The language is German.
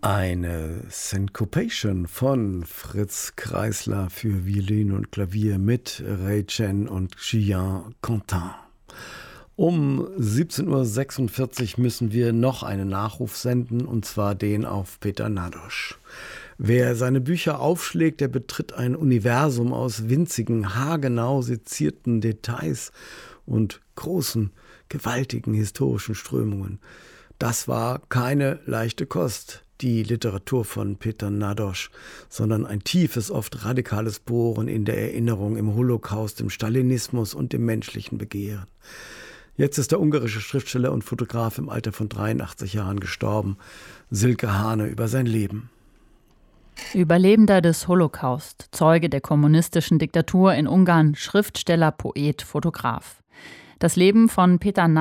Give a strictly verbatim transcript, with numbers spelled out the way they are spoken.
Eine Syncopation von Fritz Kreisler für Violine und Klavier mit Ray Chen und Gian Quentin. Um siebzehn Uhr sechsundvierzig müssen wir noch einen Nachruf senden, und zwar den auf Peter Nadosch. Wer seine Bücher aufschlägt, der betritt ein Universum aus winzigen, haargenau sezierten Details und großen, gewaltigen historischen Strömungen. Das war keine leichte Kost, die Literatur von Peter Nadosch, sondern ein tiefes, oft radikales Bohren in der Erinnerung, im Holocaust, im Stalinismus und im menschlichen Begehren. Jetzt ist der ungarische Schriftsteller und Fotograf im Alter von dreiundachtzig Jahren gestorben. Silke Hane über sein Leben. Überlebender des Holocaust, Zeuge der kommunistischen Diktatur in Ungarn, Schriftsteller, Poet, Fotograf. Das Leben von Peter